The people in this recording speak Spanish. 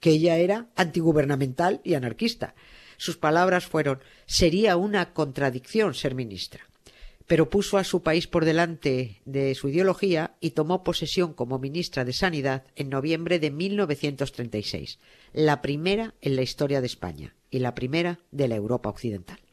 que ella era antigubernamental y anarquista. Sus palabras fueron: «Sería una contradicción ser ministra». Pero puso a su país por delante de su ideología y tomó posesión como ministra de Sanidad en noviembre de 1936, la primera en la historia de España y la primera de la Europa occidental.